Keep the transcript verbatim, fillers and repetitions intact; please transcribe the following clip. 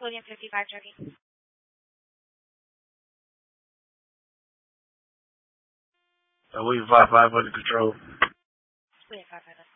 William fifty-five Turkey. Uh, William five five under control. William five five.